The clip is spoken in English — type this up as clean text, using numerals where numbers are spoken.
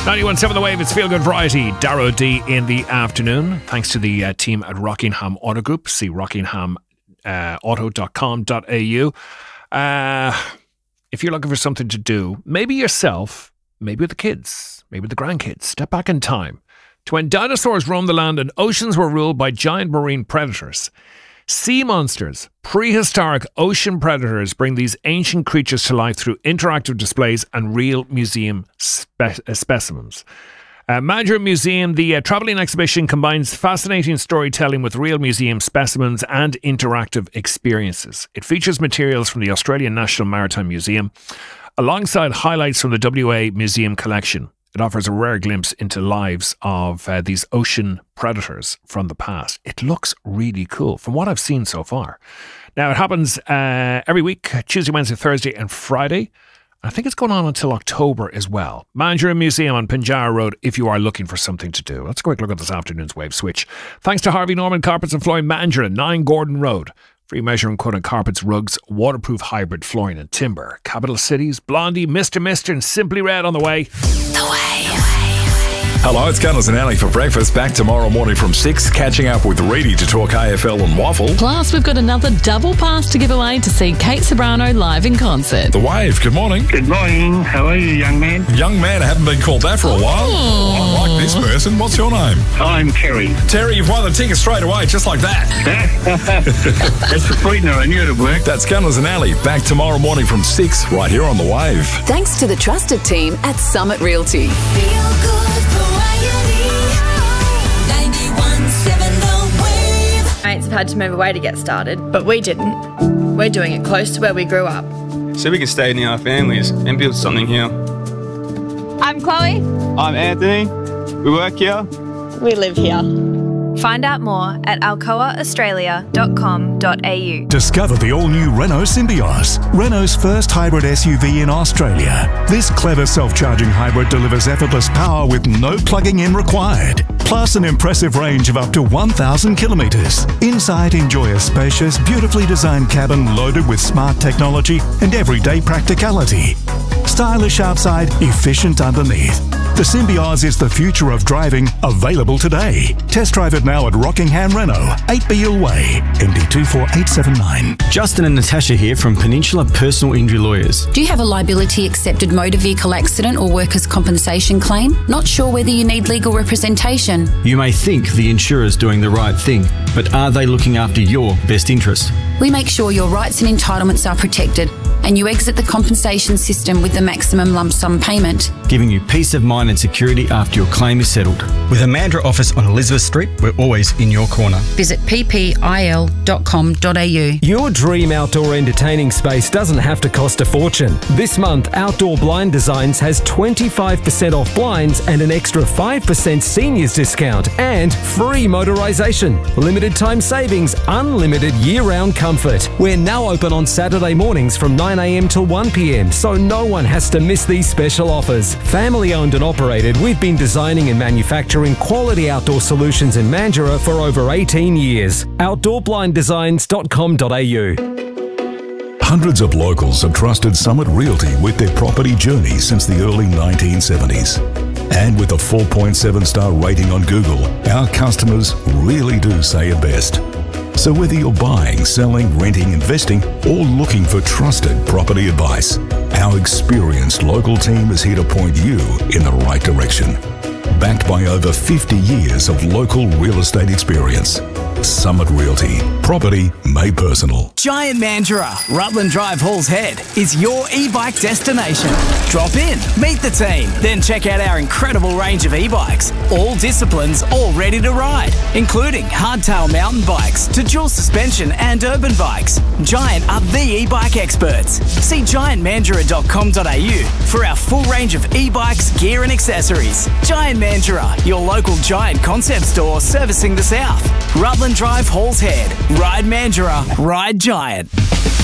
91.7 The Wave, it's Feel Good Variety. Darrow D in the afternoon. Thanks to the team at Rockingham Auto Group. See rockinghamauto.com.au. If you're looking for something to do, maybe yourself, maybe with the kids, maybe with the grandkids, step back in time to when dinosaurs roamed the land and oceans were ruled by giant marine predators. Sea monsters, prehistoric ocean predators, bring these ancient creatures to life through interactive displays and real museum specimens. Mandurah Museum, the travelling exhibition combines fascinating storytelling with real museum specimens and interactive experiences. It features materials from the Australian National Maritime Museum, alongside highlights from the WA Museum collection. It offers a rare glimpse into lives of these ocean predators from the past. It looks really cool from what I've seen so far. Now, it happens every week, Tuesday, Wednesday, Thursday and Friday. I think it's going on until October as well. Mandurah Museum on Pinjarra Road if you are looking for something to do. Let's have a quick look at this afternoon's Wave Switch. Thanks to Harvey Norman Carpets and Flooring, Mandurah, 9 Gordon Road. Free measure and quote on carpets, rugs, waterproof hybrid flooring and timber. Capital Cities, Blondie, Mr. and Simply Red on the way. The Wave. Hello, it's Gunners and Ali for breakfast. Back tomorrow morning from 6, catching up with Reedy to talk AFL and Waffle. Plus, we've got another double pass to give away to see Kate Sobrano live in concert. The Wave, good morning. Good morning. How are you, young man? Young man, I haven't been called that for a while. I like this person. What's your name? I'm Terry. Terry, you've won the ticket straight away, just like that. That's the sweetener. I knew it'd work. That's Gunners and Ali. Back tomorrow morning from 6, right here on The Wave. Thanks to the trusted team at Summit Realty. Feel good variety. 91.7 The Wave. Mates have had to move away to get started, but we didn't. We're doing it close to where we grew up. So we can stay near our families and build something here. I'm Chloe. I'm Anthony. We work here. We live here. Find out more at alcoaaustralia.com.au. Discover the all-new Renault Symbioz, Renault's first hybrid SUV in Australia. This clever self-charging hybrid delivers effortless power with no plugging in required, plus an impressive range of up to 1,000 kilometres. Inside, enjoy a spacious, beautifully designed cabin loaded with smart technology and everyday practicality. Stylish outside, efficient underneath. The Symbioz is the future of driving, available today. Test drive it now at Rockingham Renault, 8 Beale Way, MD24879. Justin and Natasha here from Peninsula Personal Injury Lawyers. Do you have a liability accepted motor vehicle accident or workers' compensation claim? Not sure whether you need legal representation? You may think the insurer's doing the right thing, but are they looking after your best interest? We make sure your rights and entitlements are protected and you exit the compensation system with the maximum lump sum payment, giving you peace of mind and security after your claim is settled. With a Mandurah office on Elizabeth Street, we're always in your corner. Visit ppil.com.au. Your dream outdoor entertaining space doesn't have to cost a fortune. This month, Outdoor Blind Designs has 25% off blinds and an extra 5% seniors discount and free motorisation. Limited time savings, unlimited year-round comfort. We're now open on Saturday mornings from 9 a.m. till 1 p.m, so no one has to miss these special offers. Family owned and operated, we've been designing and manufacturing quality outdoor solutions in Mandurah for over 18 years. OutdoorBlindDesigns.com.au. Hundreds of locals have trusted Summit Realty with their property journey since the early 1970s. And with a 4.7-star rating on Google, our customers really do say it best. So whether you're buying, selling, renting, investing, or looking for trusted property advice, our experienced local team is here to point you in the right direction. Backed by over 50 years of local real estate experience. Summit Realty. Property made personal. Giant Mandurah, Rutland Drive, Halls Head, is your e-bike destination. Drop in, meet the team, then check out our incredible range of e-bikes. All disciplines, all ready to ride, including hardtail mountain bikes to dual suspension and urban bikes. Giant are the e-bike experts. See giantmandurah.com.au for our full range of e-bikes, gear and accessories. Giant Mandurah, your local Giant concept store servicing the south. Rutland Drive, Halls Head. Ride Mandurah, ride Giant.